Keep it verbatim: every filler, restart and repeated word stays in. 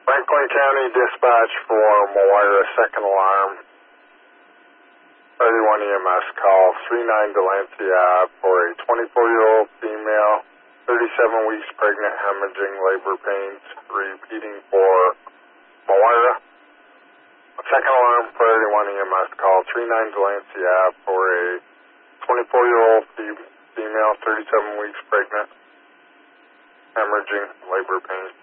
Franklin County Dispatch for Moira, second alarm. thirty-one E M S call three nine Delancey Ave for a twenty-four-year-old female, thirty-seven weeks pregnant, hemorrhaging, labor pains, repeating for Moira. Second alarm, thirty-one E M S call three nine Delancey Ave for a twenty-four-year-old female, thirty-seven weeks pregnant, hemorrhaging, labor pains.